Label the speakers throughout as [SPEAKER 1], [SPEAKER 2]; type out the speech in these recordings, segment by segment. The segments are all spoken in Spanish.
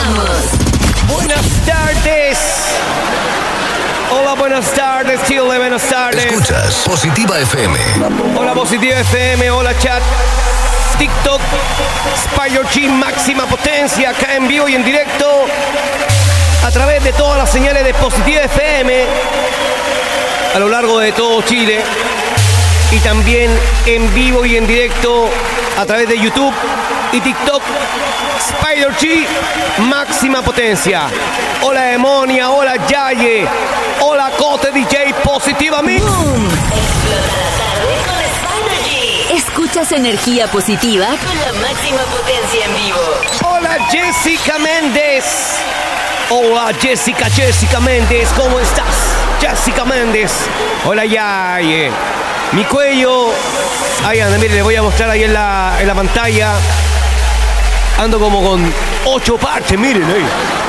[SPEAKER 1] Comenzamos.
[SPEAKER 2] Buenas tardes. Hola, buenas tardes, Chile, buenas tardes.
[SPEAKER 3] Escuchas Positiva FM.
[SPEAKER 2] Hola, Positiva FM, hola, chat. TikTok, Spider G, máxima potencia, acá en vivo y en directo. A través de todas las señales de Positiva FM. A lo largo de todo Chile. Y también en vivo y en directo a través de YouTube y TikTok. Spider G, máxima potencia. Hola Demonia, hola Yaye, hola Cote DJ, positivamente.
[SPEAKER 1] ¡Boom! Explota la tarde con Spider G. Escuchas energía positiva con la máxima potencia en vivo.
[SPEAKER 2] Hola Jessica Méndez. Hola Jessica Méndez, ¿cómo estás? Jessica Méndez. Hola Yaye. Mi cuello. Ahí anda, mire, le voy a mostrar ahí en la pantalla. Ando como con 8 parches, miren ahí.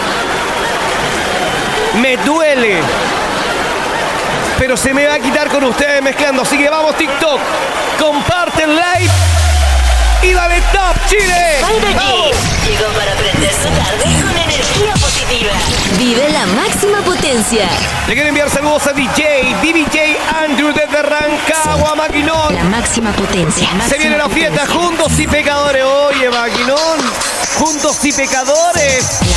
[SPEAKER 2] Me duele. Pero se me va a quitar con ustedes mezclando. Así que vamos TikTok. Comparten like. Y dale top, Chile.
[SPEAKER 1] Spider G llegó para prender su tarde con energía positiva. Vive la máxima potencia.
[SPEAKER 2] Le quiero enviar saludos a DJ Andrew desde Rancagua, Maquinón.
[SPEAKER 1] La máxima potencia.
[SPEAKER 2] Se viene la fiesta, Juntos y Pecadores. Oye, Maquinón. Juntos y Pecadores.